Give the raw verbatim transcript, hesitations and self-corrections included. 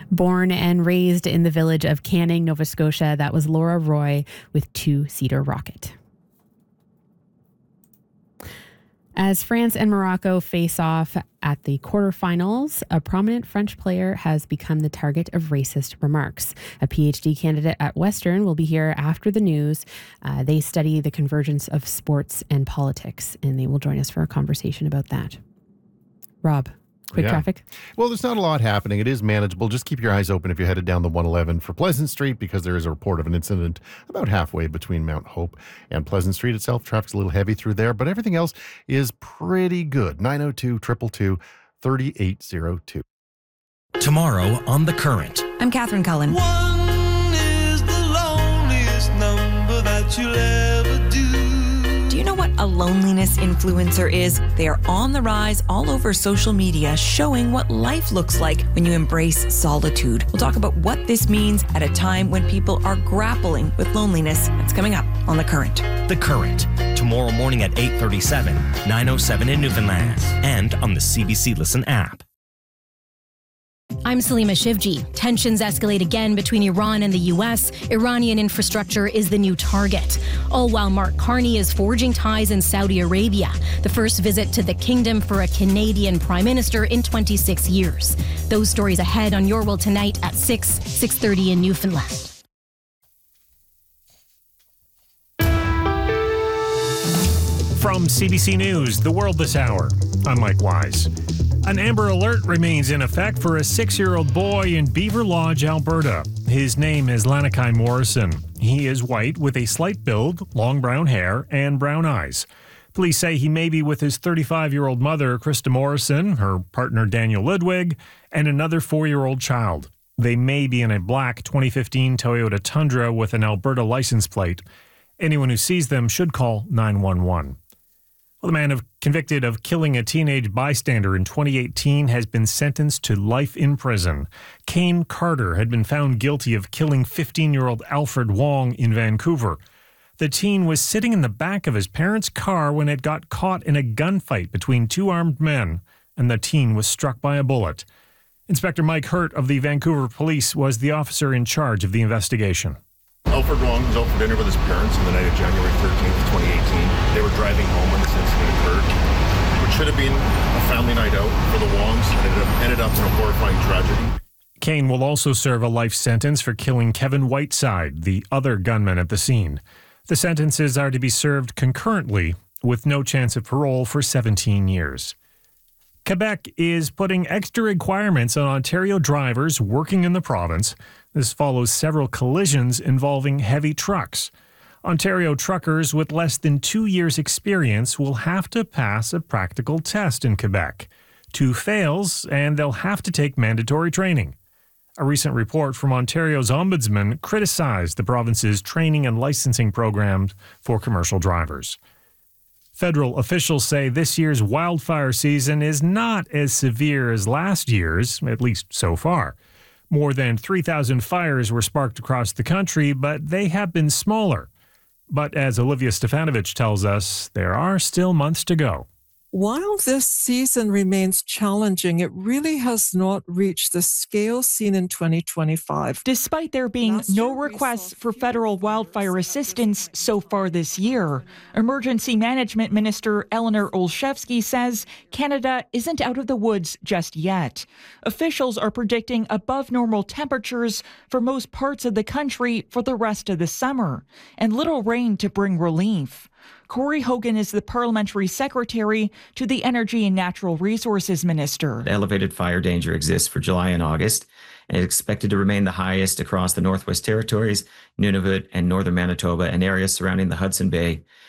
Born and raised in the village of Canning, Nova Scotia, that was Laura Roy with Two-Seater Rocket. As France and Morocco face off at the quarterfinals, a prominent French player has become the target of racist remarks. A PhD candidate at Western will be here after the news. Uh, they study the convergence of sports and politics, and they will join us for a conversation about that. Rob. Quick yeah. traffic? Well, there's not a lot happening. It is manageable. Just keep your eyes open if you're headed down the one eleven for Pleasant Street, because there is a report of an incident about halfway between Mount Hope and Pleasant Street itself. Traffic's a little heavy through there, but everything else is pretty good. nine oh two, two two two, three eight oh two. Tomorrow on The Current. I'm Catherine Cullen. One is the loneliest number that you'll ever do. Do you know what a loneliness influencer is? They are on the rise all over social media, showing what life looks like when you embrace solitude. We'll talk about what this means at a time when people are grappling with loneliness. That's coming up on The Current. The Current. Tomorrow morning at eight thirty-seven, nine oh seven in Newfoundland, and on the C B C Listen app. I'm Salima Shivji. Tensions escalate again between Iran and the U S. Iranian infrastructure is the new target. All while Mark Carney is forging ties in Saudi Arabia, the first visit to the kingdom for a Canadian prime minister in twenty-six years. Those stories ahead on Your World Tonight at six, six thirty in Newfoundland. From C B C News, The World This Hour, I'm Mike Wise. An Amber Alert remains in effect for a six-year-old boy in Beaver Lodge, Alberta. His name is Lanakai Morrison. He is white with a slight build, long brown hair, and brown eyes. Police say he may be with his thirty-five-year-old mother, Krista Morrison, her partner Daniel Ludwig, and another four-year-old child. They may be in a black twenty fifteen Toyota Tundra with an Alberta license plate. Anyone who sees them should call nine one one. Well, the man of, convicted of killing a teenage bystander in twenty eighteen has been sentenced to life in prison. Kane Carter had been found guilty of killing fifteen-year-old Alfred Wong in Vancouver. The teen was sitting in the back of his parents' car when it got caught in a gunfight between two armed men, and the teen was struck by a bullet. Inspector Mike Hurt of the Vancouver Police was the officer in charge of the investigation. Alfred Wong was out for dinner with his parents on the night of January thirteenth, twenty eighteen. They were driving home when this incident occurred, which should have been a family night out for the Wongs, and it ended up in a horrifying tragedy. Kane will also serve a life sentence for killing Kevin Whiteside, the other gunman at the scene. The sentences are to be served concurrently, with no chance of parole for seventeen years. Quebec is putting extra requirements on Ontario drivers working in the province. This follows several collisions involving heavy trucks. Ontario truckers with less than two years' experience will have to pass a practical test in Quebec. Two fails, and they'll have to take mandatory training. A recent report from Ontario's ombudsman criticized the province's training and licensing programs for commercial drivers. Federal officials say this year's wildfire season is not as severe as last year's, at least so far. More than three thousand fires were sparked across the country, but they have been smaller. But as Olivia Stefanovich tells us, there are still months to go. While this season remains challenging, it really has not reached the scale seen in twenty twenty-five. Despite there being no requests for federal wildfire assistance so far this year, Emergency Management Minister Eleanor Olszewski says Canada isn't out of the woods just yet. Officials are predicting above normal temperatures for most parts of the country for the rest of the summer, and little rain to bring relief. Corey Hogan is the parliamentary secretary to the Energy and Natural Resources Minister. Elevated fire danger exists for July and August, and is expected to remain the highest across the Northwest Territories, Nunavut, and northern Manitoba, and areas surrounding the Hudson Bay.